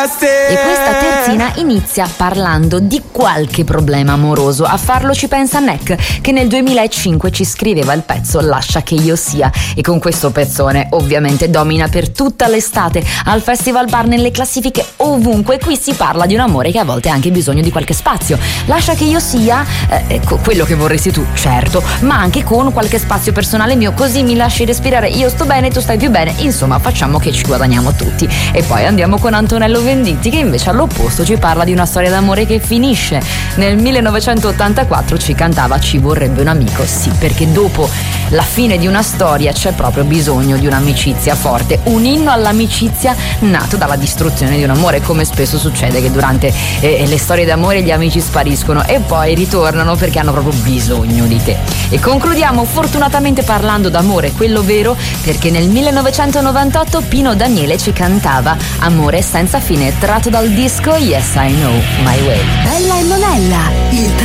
E questa terzina inizia parlando di qualche problema amoroso. A farlo ci pensa Neck, che nel 2005 ci scriveva il pezzo Lascia che io sia, e con questo pezzone ovviamente domina per tutta l'estate al festival bar, nelle classifiche, ovunque. Qui si parla di un amore che a volte ha anche bisogno di qualche spazio. Lascia che io sia quello che vorresti tu, certo, ma anche con qualche spazio personale mio, così mi lasci respirare, io sto bene, tu stai più bene, insomma facciamo che ci guadagniamo tutti. E poi andiamo con Antonello Venditti, che invece all'opposto ci parla di una storia d'amore che finisce. Nel 1984 ci cantava Ci vorrebbe un amico, sì, perché dopo la fine di una storia c'è proprio bisogno di un'amicizia forte, un inno all'amicizia nato dalla distruzione di un amore, come spesso succede che durante le storie d'amore gli amici spariscono e poi ritornano perché hanno proprio bisogno di te. E concludiamo fortunatamente parlando d'amore, quello vero, perché nel 1998 Pino Daniele ci cantava Amore senza fine, tratto dal disco Yes I Know My Way. Bella e Monella, il